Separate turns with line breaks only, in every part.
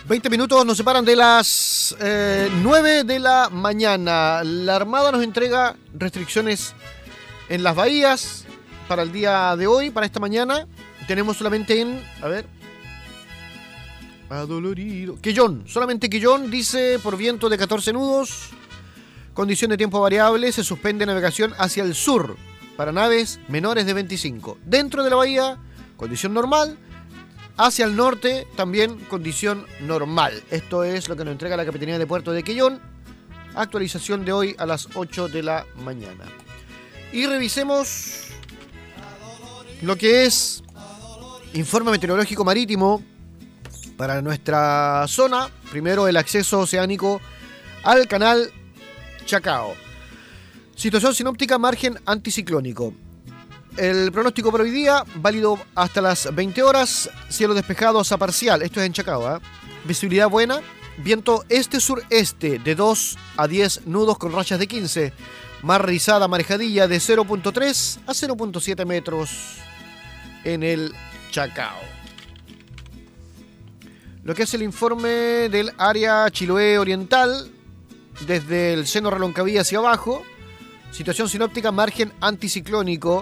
20 minutos nos separan de las 9 de la mañana. La Armada nos entrega restricciones en las bahías para el día de hoy, para esta mañana. Tenemos solamente en, adolorido, Quellón, solamente Quellón, dice, por viento de 14 nudos, condición de tiempo variable, se suspende navegación hacia el sur para naves menores de 25. Dentro de la bahía, condición normal. Hacia el norte, también condición normal. Esto es lo que nos entrega la Capitanía de Puerto de Quellón. Actualización de hoy a las 8 de la mañana. Y revisemos lo que es informe meteorológico marítimo para nuestra zona. Primero, el acceso oceánico al canal Chacao. Situación sinóptica, margen anticiclónico. El pronóstico para hoy día, válido hasta las 20 horas, cielo despejado a parcial, esto es en Chacao, visibilidad buena, viento este-sureste de 2 a 10 nudos con rachas de 15, mar rizada marejadilla de 0.3 a 0.7 metros en el Chacao. Lo que es el informe del área Chiloé Oriental, desde el seno Reloncaví hacia abajo, situación sinóptica, margen anticiclónico.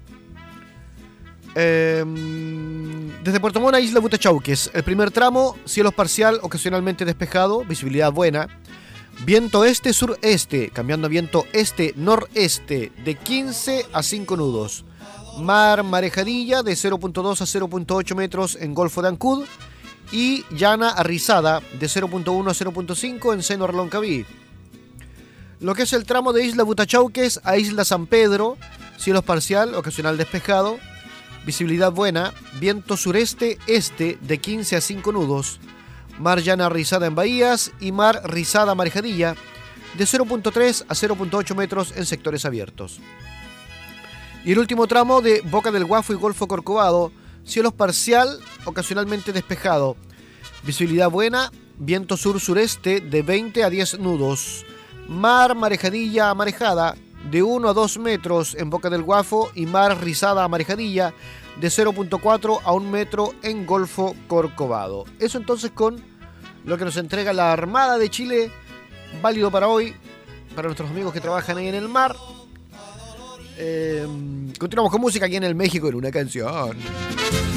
Desde Puerto Montt a Isla Butachauques, el primer tramo, cielo parcial, ocasionalmente despejado, visibilidad buena, viento este-sureste, cambiando a viento este-noreste, de 15 a 5 nudos, mar marejadilla de 0.2 a 0.8 metros en Golfo de Ancud y llana arrizada de 0.1 a 0.5 en seno Reloncaví. Lo que es el tramo de Isla Butachauques a Isla San Pedro, cielo parcial, ocasional despejado, visibilidad buena, viento sureste-este de 15 a 5 nudos, mar llana rizada en bahías y mar rizada marejadilla de 0.3 a 0.8 metros en sectores abiertos. Y el último tramo de Boca del Guafo y Golfo Corcovado, cielo parcial, ocasionalmente despejado, visibilidad buena, viento sur-sureste de 20 a 10 nudos, mar marejadilla a marejada de 1 a 2 metros en Boca del Guafo y mar rizada a marejadilla de 0.4 a 1 metro en Golfo Corcovado. Eso entonces con lo que nos entrega la Armada de Chile, válido para hoy, para nuestros amigos que trabajan ahí en el mar. Continuamos con música aquí en el México en una canción.